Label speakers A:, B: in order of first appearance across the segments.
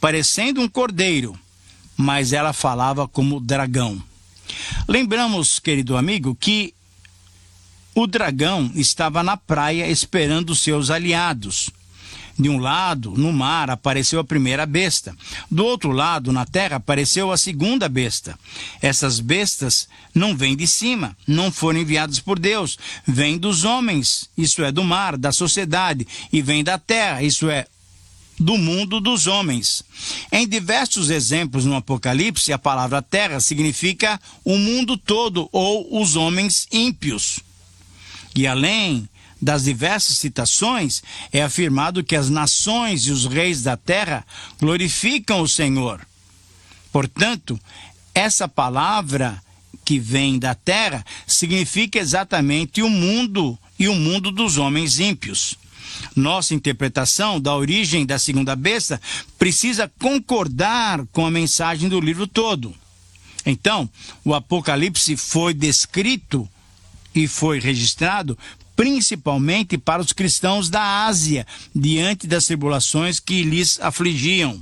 A: parecendo um cordeiro, mas ela falava como dragão. Lembramos, querido amigo, que o dragão estava na praia esperando seus aliados. De um lado, no mar, apareceu a primeira besta. Do outro lado, na terra, apareceu a segunda besta. Essas bestas não vêm de cima, não foram enviadas por Deus. Vêm dos homens, isso é, do mar, da sociedade, e vêm da terra, isso é, do mundo dos homens. Em diversos exemplos no Apocalipse, a palavra terra significa o mundo todo ou os homens ímpios. E além das diversas citações, é afirmado que as nações e os reis da terra glorificam o Senhor. Portanto, essa palavra que vem da terra significa exatamente o mundo e o mundo dos homens ímpios. Nossa interpretação da origem da segunda besta precisa concordar com a mensagem do livro todo. Então, o Apocalipse foi descrito e foi registrado principalmente para os cristãos da Ásia, diante das tribulações que lhes afligiam.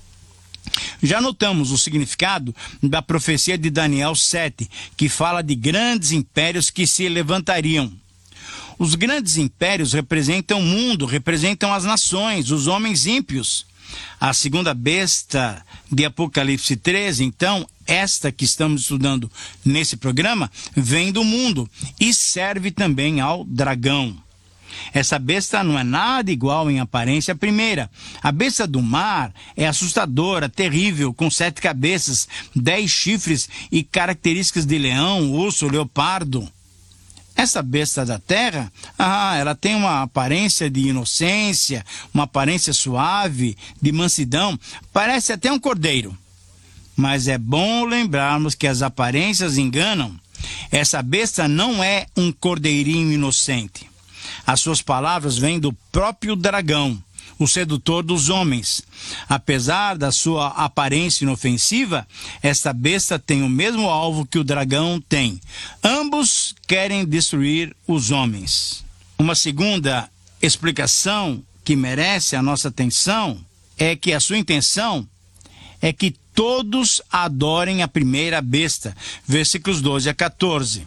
A: Já notamos o significado da profecia de Daniel 7, que fala de grandes impérios que se levantariam. Os grandes impérios representam o mundo, representam as nações, os homens ímpios. A segunda besta de Apocalipse 13, então, esta que estamos estudando nesse programa, vem do mundo e serve também ao dragão. Essa besta não é nada igual em aparência à primeira. A besta do mar é assustadora, terrível, com 7 cabeças, 10 chifres e características de leão, urso, leopardo. Essa besta da terra, ela tem uma aparência de inocência, uma aparência suave, de mansidão, parece até um cordeiro. Mas é bom lembrarmos que as aparências enganam. Essa besta não é um cordeirinho inocente. As suas palavras vêm do próprio dragão, o sedutor dos homens. Apesar da sua aparência inofensiva, esta besta tem o mesmo alvo que o dragão tem. Ambos querem destruir os homens. Uma segunda explicação que merece a nossa atenção é que a sua intenção é que todos adorem a primeira besta. Versículos 12 a 14.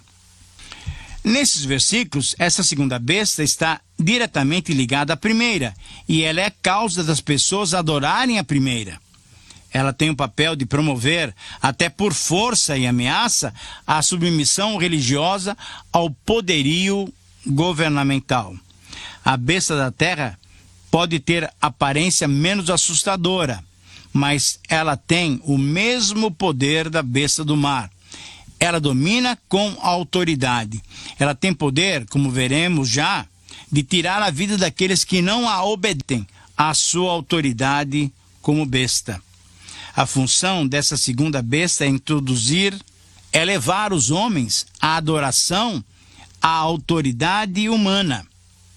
A: Nesses versículos, essa segunda besta está diretamente ligada à primeira, e ela é a causa das pessoas adorarem a primeira. Ela tem o papel de promover, até por força e ameaça, a submissão religiosa ao poderio governamental. A besta da terra pode ter aparência menos assustadora, mas ela tem o mesmo poder da besta do mar. Ela domina com autoridade. Ela tem poder, como veremos já, de tirar a vida daqueles que não a obedecem à sua autoridade como besta. A função dessa segunda besta é levar os homens à adoração à autoridade humana.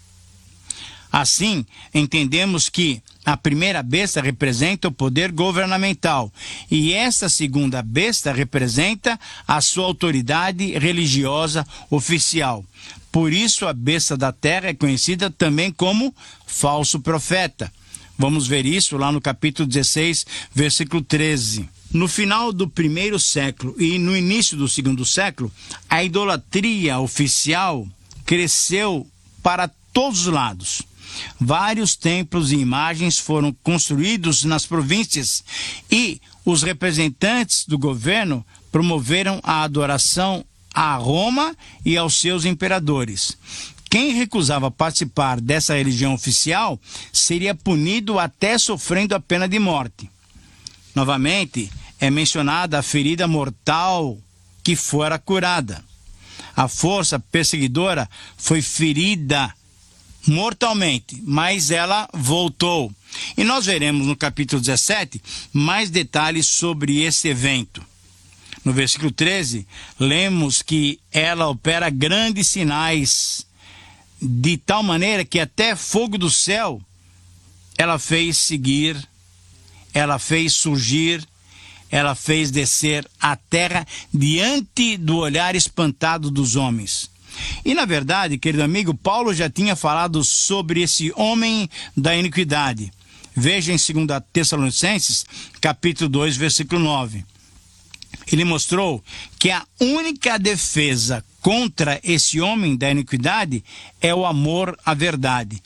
A: Assim, entendemos que a primeira besta representa o poder governamental e essa segunda besta representa a sua autoridade religiosa oficial. Por isso, a besta da terra é conhecida também como falso profeta. Vamos ver isso lá no capítulo 16, versículo 13. No final do primeiro século e no início do segundo século, a idolatria oficial cresceu para todos os lados. Vários templos e imagens foram construídos nas províncias e os representantes do governo promoveram a adoração a Roma e aos seus imperadores. Quem recusava participar dessa religião oficial seria punido até sofrendo a pena de morte. Novamente, é mencionada a ferida mortal que fora curada. A força perseguidora foi ferida mortalmente, mas ela voltou. E nós veremos no capítulo 17 mais detalhes sobre esse evento. No versículo 13, lemos que ela opera grandes sinais, de tal maneira que até fogo do céu ela fez seguir, ela fez surgir, ela fez descer à terra diante do olhar espantado dos homens. E na verdade, querido amigo, Paulo já tinha falado sobre esse homem da iniquidade. Veja em 2 Tessalonicenses, capítulo 2, versículo 9. Ele mostrou que a única defesa contra esse homem da iniquidade é o amor à verdade.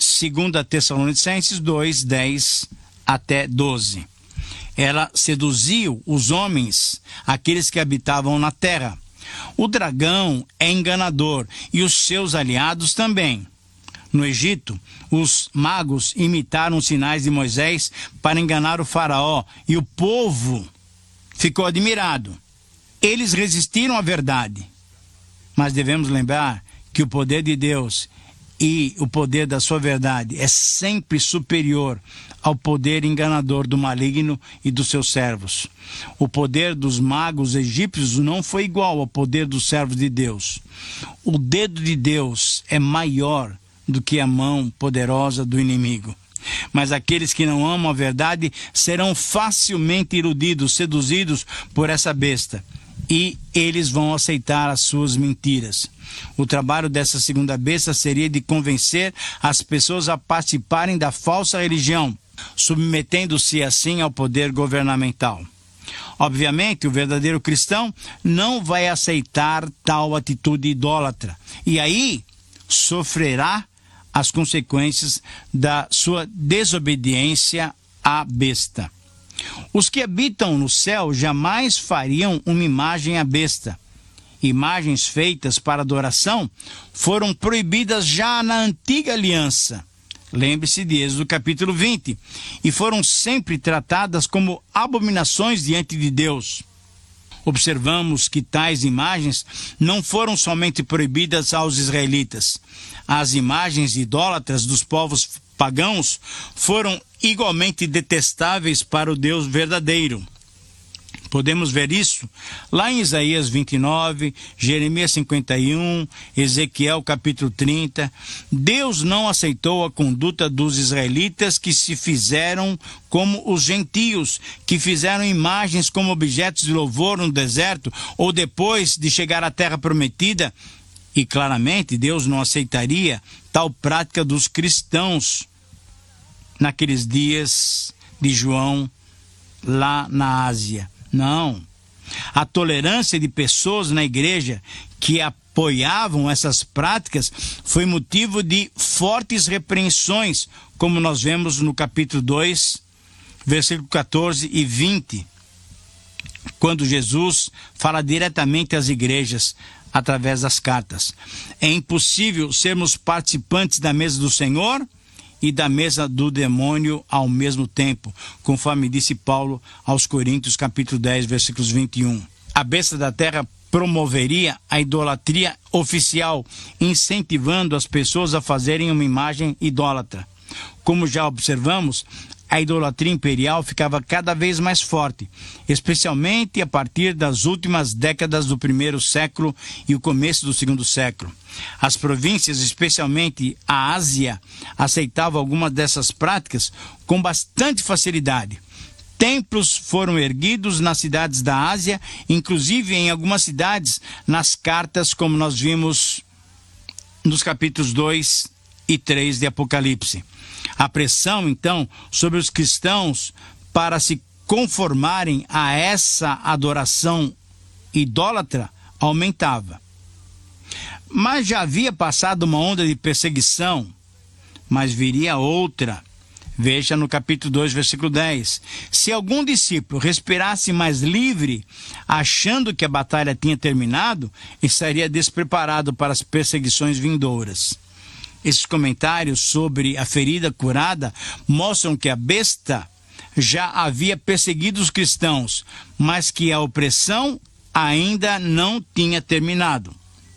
A: 2 Tessalonicenses 2, 10 até 12. Ela seduziu os homens, aqueles que habitavam na terra. O dragão é enganador e os seus aliados também. No Egito, os magos imitaram os sinais de Moisés para enganar o faraó e o povo ficou admirado. Eles resistiram à verdade. Mas devemos lembrar que o poder de Deus e o poder da sua verdade é sempre superior ao poder enganador do maligno e dos seus servos. O poder dos magos egípcios não foi igual ao poder dos servos de Deus. O dedo de Deus é maior do que a mão poderosa do inimigo. Mas aqueles que não amam a verdade serão facilmente iludidos, seduzidos por essa besta. E eles vão aceitar as suas mentiras. O trabalho dessa segunda besta seria de convencer as pessoas a participarem da falsa religião, submetendo-se assim ao poder governamental. Obviamente, o verdadeiro cristão não vai aceitar tal atitude idólatra. E aí sofrerá as consequências da sua desobediência à besta. Os que habitam no céu jamais fariam uma imagem à besta. Imagens feitas para adoração foram proibidas já na antiga aliança. Lembre-se de Êxodo capítulo 20. E foram sempre tratadas como abominações diante de Deus. Observamos que tais imagens não foram somente proibidas aos israelitas. As imagens idólatras dos povos pagãos foram igualmente detestáveis para o Deus verdadeiro. Podemos ver isso lá em Isaías 29, Jeremias 51, Ezequiel capítulo 30. Deus não aceitou a conduta dos israelitas que se fizeram como os gentios, que fizeram imagens como objetos de louvor no deserto ou depois de chegar à terra prometida. E claramente Deus não aceitaria tal prática dos cristãos naqueles dias de João lá na Ásia. Não. A tolerância de pessoas na igreja que apoiavam essas práticas foi motivo de fortes repreensões, como nós vemos no capítulo 2, versículo 14 e 20, quando Jesus fala diretamente às igrejas através das cartas. É impossível sermos participantes da mesa do Senhor e da mesa do demônio ao mesmo tempo, conforme disse Paulo aos Coríntios, capítulo 10, versículos 21. A besta da terra promoveria a idolatria oficial, incentivando as pessoas a fazerem uma imagem idólatra. Como já observamos, a idolatria imperial ficava cada vez mais forte, especialmente a partir das últimas décadas do primeiro século e o começo do segundo século. As províncias, especialmente a Ásia, aceitavam algumas dessas práticas com bastante facilidade. Templos foram erguidos nas cidades da Ásia, inclusive em algumas cidades, nas cartas, como nós vimos nos capítulos 2 e 3 de Apocalipse. A pressão, então, sobre os cristãos para se conformarem a essa adoração idólatra aumentava. Mas já havia passado uma onda de perseguição, mas viria outra. Veja no capítulo 2, versículo 10. Se algum discípulo respirasse mais livre, achando que a batalha tinha terminado, estaria despreparado para as perseguições vindouras. Esses comentários sobre a ferida curada mostram que a besta já havia perseguido os cristãos, mas que a opressão ainda não tinha terminado.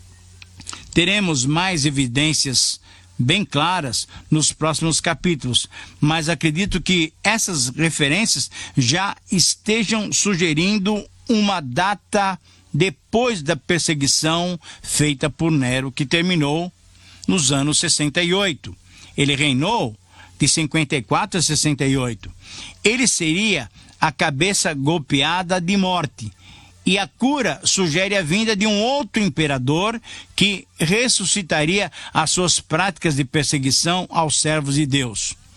A: Teremos mais evidências bem claras nos próximos capítulos, mas acredito que essas referências já estejam sugerindo uma data depois da perseguição feita por Nero, que terminou nos anos 68. Ele reinou de 54 a 68. Ele seria a cabeça golpeada de morte. E a cura sugere a vinda de um outro imperador que ressuscitaria as suas práticas de perseguição aos servos de Deus.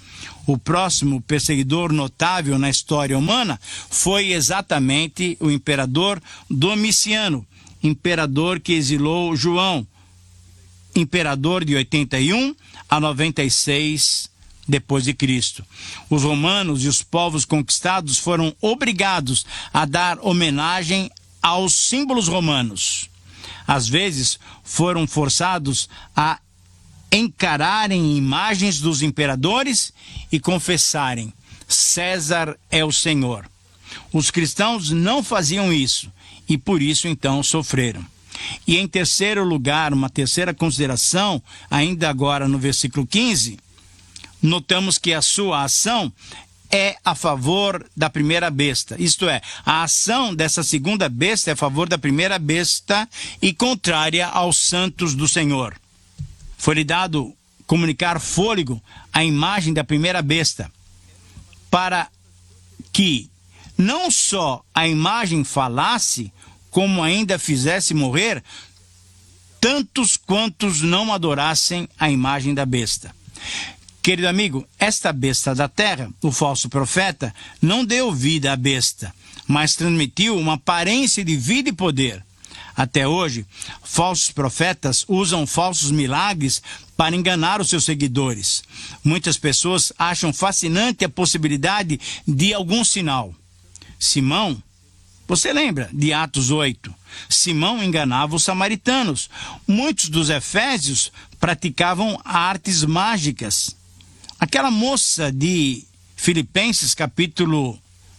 A: O próximo perseguidor notável na história humana foi exatamente o imperador Domiciano, imperador que exilou João, imperador de 81 a 96 depois de Cristo. Os romanos e os povos conquistados foram obrigados a dar homenagem aos símbolos romanos. Às vezes, foram forçados a encararem imagens dos imperadores e confessarem: César é o Senhor. Os cristãos não faziam isso e por isso então sofreram. E em terceiro lugar, uma terceira consideração, ainda agora no versículo 15, notamos que a sua ação é a favor da primeira besta. Isto é, a ação dessa segunda besta é a favor da primeira besta e contrária aos santos do Senhor. Foi-lhe dado comunicar fôlego à imagem da primeira besta, para que não só a imagem falasse, como ainda fizesse morrer tantos quantos não adorassem a imagem da besta. Querido amigo, esta besta da terra, o falso profeta, não deu vida à besta, mas transmitiu uma aparência de vida e poder. Até hoje, falsos profetas usam falsos milagres para enganar os seus seguidores. Muitas pessoas acham fascinante a possibilidade de algum sinal. Simão, você lembra de Atos 8? Simão enganava os samaritanos. Muitos dos efésios praticavam artes mágicas. Aquela moça de Filipenses, capítulo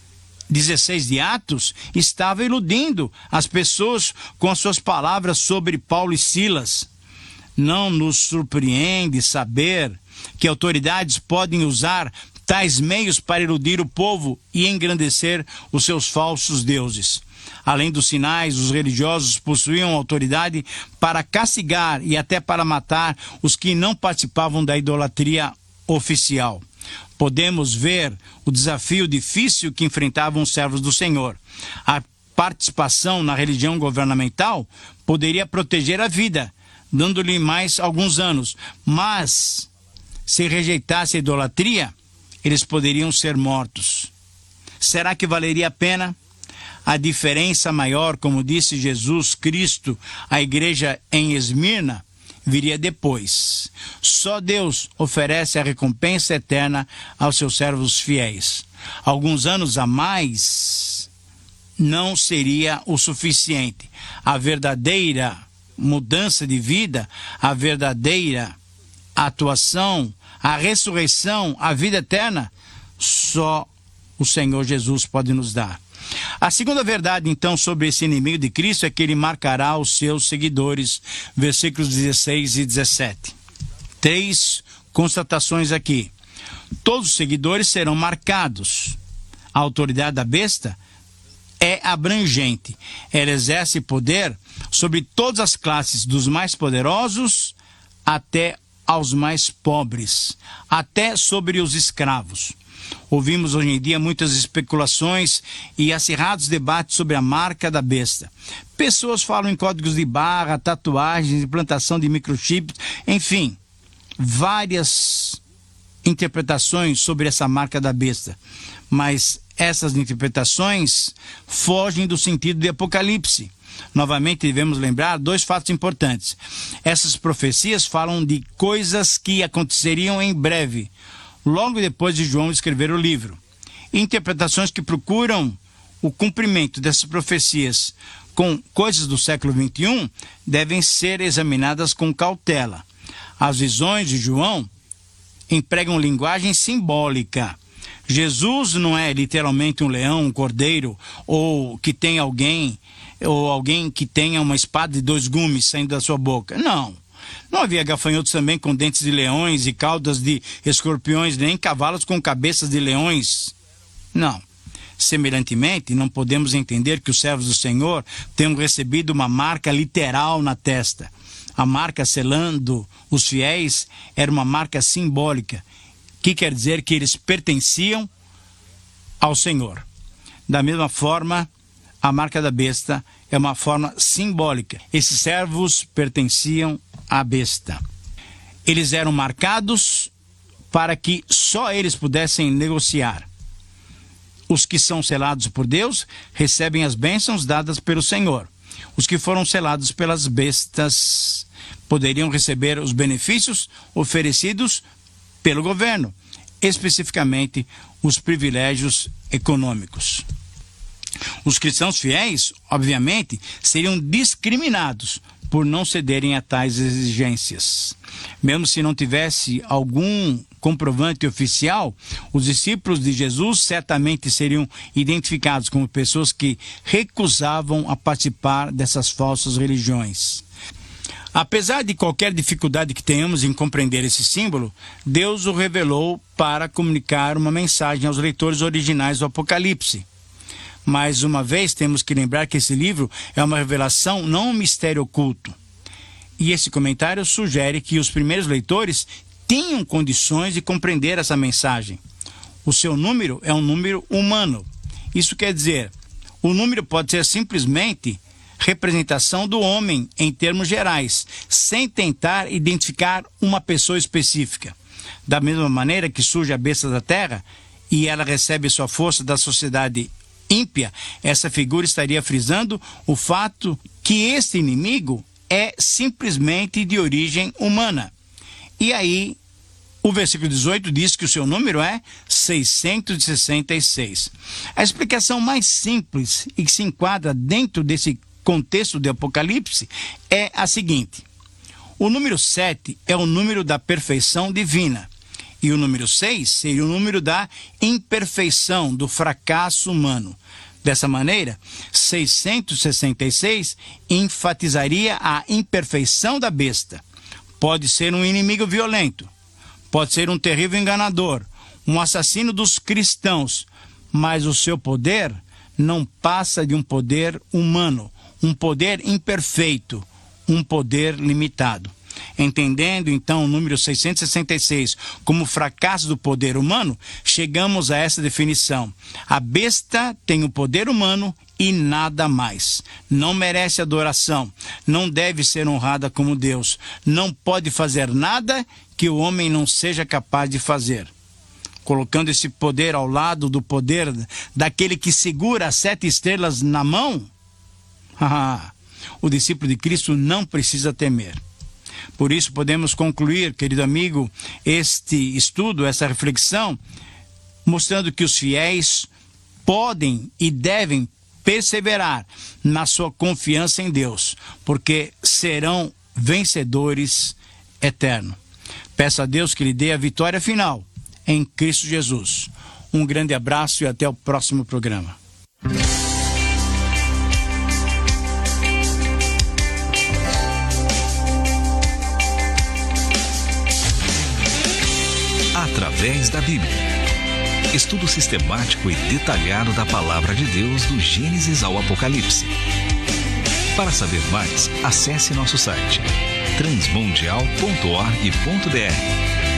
A: 16 de Atos, estava iludindo as pessoas com as suas palavras sobre Paulo e Silas. Não nos surpreende saber que autoridades podem usar tais meios para iludir o povo e engrandecer os seus falsos deuses. Além dos sinais, os religiosos possuíam autoridade para castigar e até para matar os que não participavam da idolatria oficial. Podemos ver o desafio difícil que enfrentavam os servos do Senhor. A participação na religião governamental poderia proteger a vida, dando-lhe mais alguns anos, mas se rejeitasse a idolatria, eles poderiam ser mortos. Será que valeria a pena? A diferença maior, como disse Jesus Cristo à igreja em Esmirna, viria depois. Só Deus oferece a recompensa eterna aos seus servos fiéis. Alguns anos a mais não seria o suficiente. A verdadeira mudança de vida, a verdadeira atuação, a ressurreição, a vida eterna, só o Senhor Jesus pode nos dar. A segunda verdade, então, sobre esse inimigo de Cristo é que ele marcará os seus seguidores, versículos 16 e 17. 3 constatações aqui. Todos os seguidores serão marcados. A autoridade da besta é abrangente. Ela exerce poder sobre todas as classes, dos mais poderosos até aos mais pobres, até sobre os escravos. Ouvimos hoje em dia muitas especulações e acirrados debates sobre a marca da besta. Pessoas falam em códigos de barra, tatuagens, implantação de microchips, enfim, várias interpretações sobre essa marca da besta. Mas essas interpretações fogem do sentido de Apocalipse. Novamente, devemos lembrar 2 fatos importantes. Essas profecias falam de coisas que aconteceriam em breve, logo depois de João escrever o livro. Interpretações que procuram o cumprimento dessas profecias com coisas do século XXI devem ser examinadas com cautela. As visões de João empregam linguagem simbólica. Jesus não é literalmente um leão, um cordeiro, ou que tem alguém que tenha uma espada de 2 gumes saindo da sua boca. Não. Não havia gafanhotos também com dentes de leões e caudas de escorpiões, nem cavalos com cabeças de leões. Não. Semelhantemente, não podemos entender que os servos do Senhor tenham recebido uma marca literal na testa. A marca selando os fiéis era uma marca simbólica, que quer dizer que eles pertenciam ao Senhor. Da mesma forma, a marca da besta é uma forma simbólica. Esses servos pertenciam à besta. Eles eram marcados para que só eles pudessem negociar. Os que são selados por Deus recebem as bênçãos dadas pelo Senhor. Os que foram selados pelas bestas poderiam receber os benefícios oferecidos pelo governo, especificamente os privilégios econômicos. Os cristãos fiéis, obviamente, seriam discriminados por não cederem a tais exigências. Mesmo se não tivesse algum comprovante oficial, os discípulos de Jesus certamente seriam identificados como pessoas que recusavam a participar dessas falsas religiões. Apesar de qualquer dificuldade que tenhamos em compreender esse símbolo, Deus o revelou para comunicar uma mensagem aos leitores originais do Apocalipse. Mais uma vez, temos que lembrar que esse livro é uma revelação, não um mistério oculto. E esse comentário sugere que os primeiros leitores tinham condições de compreender essa mensagem. O seu número é um número humano. Isso quer dizer, o número pode ser simplesmente representação do homem em termos gerais, sem tentar identificar uma pessoa específica. Da mesma maneira que surge a besta da terra e ela recebe sua força da sociedade ímpia, essa figura estaria frisando o fato que este inimigo é simplesmente de origem humana. E aí, o versículo 18 diz que o seu número é 666. A explicação mais simples e que se enquadra dentro desse contexto de Apocalipse é a seguinte: o número 7 é o número da perfeição divina. E o número 6 seria o número da imperfeição, do fracasso humano. Dessa maneira, 666 enfatizaria a imperfeição da besta. Pode ser um inimigo violento, pode ser um terrível enganador, um assassino dos cristãos, mas o seu poder não passa de um poder humano, um poder imperfeito, um poder limitado. Entendendo, então, o número 666 como fracasso do poder humano, chegamos a essa definição. A besta tem o poder humano e nada mais. Não merece adoração, não deve ser honrada como Deus, não pode fazer nada que o homem não seja capaz de fazer. Colocando esse poder ao lado do poder daquele que segura as 7 estrelas na mão, o discípulo de Cristo não precisa temer. Por isso podemos concluir, querido amigo, este estudo, essa reflexão, mostrando que os fiéis podem e devem perseverar na sua confiança em Deus, porque serão vencedores eternos. Peço a Deus que lhe dê a vitória final em Cristo Jesus. Um grande abraço e até o próximo programa.
B: Através da Bíblia. Estudo sistemático e detalhado da Palavra de Deus do Gênesis ao Apocalipse. Para saber mais, acesse nosso site transmundial.org.br.